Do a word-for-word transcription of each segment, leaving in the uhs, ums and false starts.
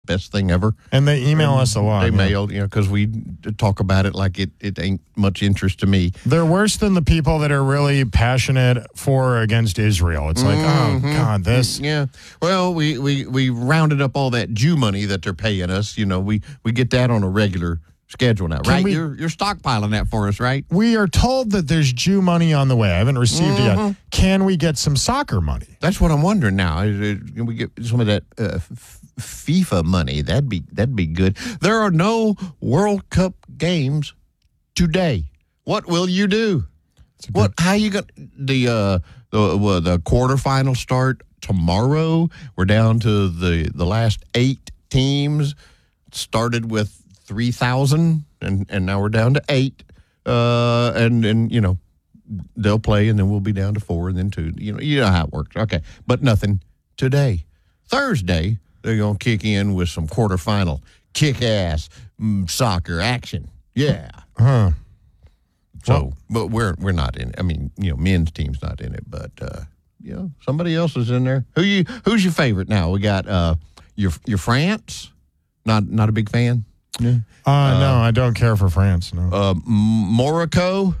best thing ever. And they email and us a lot. They yeah. mail, you know, because we talk about it like it, it ain't much interest to me. They're worse than the people that are really passionate for or against Israel. It's like, mm-hmm. oh, God, this. Yeah. Well, we, we, we rounded up all that Jew money that they're paying us. You know, we, we get that on a regular schedule now, Can right? we, you're, you're stockpiling that for us, right? We are told that there's Jew money on the way. I haven't received mm-hmm. it yet. Can we get some soccer money? That's what I'm wondering now. Is it, can we get some of that uh, f- FIFA money? That'd be that'd be good. There are no World Cup games today. What will you do? What? How you got the uh, the uh, the quarterfinals start tomorrow? We're down to the the last eight teams. Started with three thousand, and, and now we're down to eight. Uh, and, and, you know, they'll play, and then we'll be down to four, and then two. You know, you know how it works. Okay, but nothing today. Thursday, they're going to kick in with some quarterfinal kick-ass mm, soccer action. Yeah. Huh. So, well, but we're we're not in it. I mean, you know, men's team's not in it, but, uh, you know, somebody else is in there. Who you? Who's your favorite now? We got uh, your your France. Not not a big fan. Yeah. Uh, uh, no, I don't care for France. No. Uh, Morocco,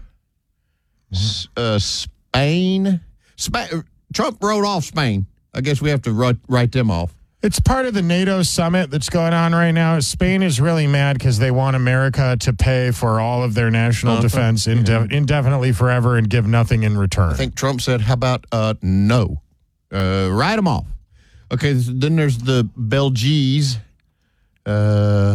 S- uh, Spain. Spa- Trump wrote off Spain. I guess we have to write, write them off. It's part of the NATO summit that's going on right now. Spain is really mad because they want America to pay for all of their national uh-huh. defense inde- yeah. indefinitely forever and give nothing in return. I think Trump said, how about uh, no? Uh, write them off. Okay, then there's the Belgies. Uh,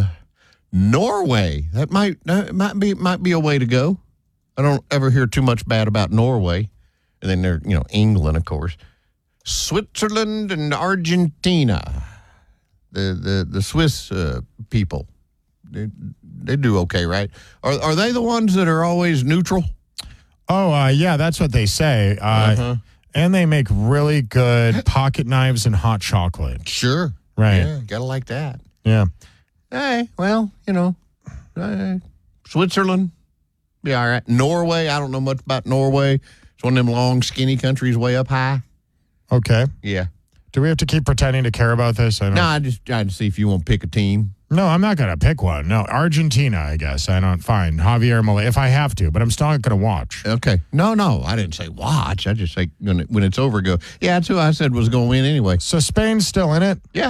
Norway. That might that might be might be a way to go. I don't ever hear too much bad about Norway. And then there, you know, England, of course. Switzerland and Argentina. The the the Swiss uh, people. They they do okay, right? Are are they the ones that are always neutral? Oh, uh, yeah, that's what they say. Uh, uh-huh. And they make really good pocket knives and hot chocolate. Sure. Right. Yeah, gotta like that. Yeah. Hey, well, you know, uh, Switzerland, be all right. Norway, I don't know much about Norway. It's one of them long, skinny countries way up high. Okay. Yeah. Do we have to keep pretending to care about this? I don't no, I just tried to see if you want to pick a team. No, I'm not going to pick one. No, Argentina, I guess. I don't. Fine. Javier Milei, if I have to, but I'm still not going to watch. Okay. No, no, I didn't say watch. I just say when, it, when it's over, go, yeah, that's who I said was going to win anyway. So Spain's still in it? Yeah.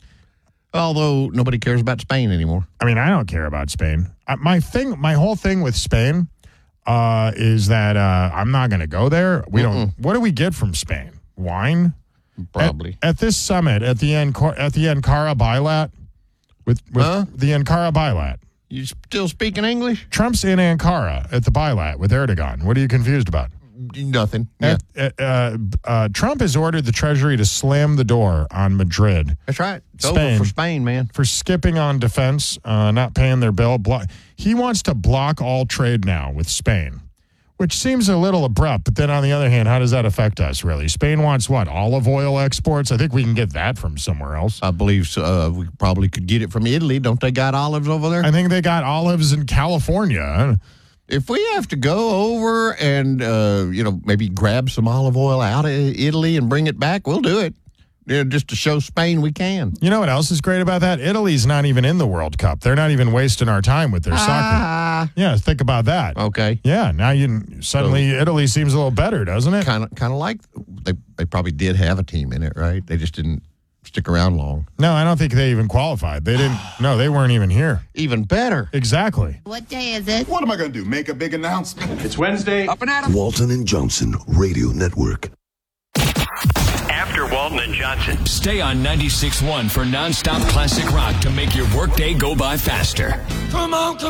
Although nobody cares about Spain anymore. I mean, I don't care about Spain. Uh, my thing, my whole thing with Spain uh, is that uh, I'm not going to go there. We Mm-mm. don't. What do we get from Spain? Wine? Probably. At, at this summit, at the Ankara, at the Ankara Bilat, with, with huh? the Ankara Bilat. You still speaking English? Trump's in Ankara at the Bilat with Erdogan. What are you confused about? Nothing. Yeah. At, uh, uh, Trump has ordered the Treasury to slam the door on Madrid. That's right. It's Spain, over for Spain, man. For skipping on defense, uh, not paying their bill. Blo- he wants to block all trade now with Spain, which seems a little abrupt. But then on the other hand, how does that affect us, really? Spain wants what? Olive oil exports? I think we can get that from somewhere else. I believe so. Uh, we probably could get it from Italy. Don't they got olives over there? I think they got olives in California. If we have to go over and, uh, you know, maybe grab some olive oil out of Italy and bring it back, we'll do it. You know, just to show Spain we can. You know what else is great about that? Italy's not even in the World Cup. They're not even wasting our time with their ah. soccer. Yeah, think about that. Okay. Yeah, now you suddenly so, Italy seems a little better, doesn't it? Kind of kind of like they, they probably did have a team in it, right? They just didn't stick around long. No, I don't think they even qualified. They didn't. No, they weren't even here. Even better. Exactly. What day is it? What am I going to do? Make a big announcement? It's Wednesday. Up and at 'em. Walton and Johnson Radio Network. After Walton and Johnson. Stay on ninety-six point one for nonstop classic rock to make your workday go by faster. Come on, come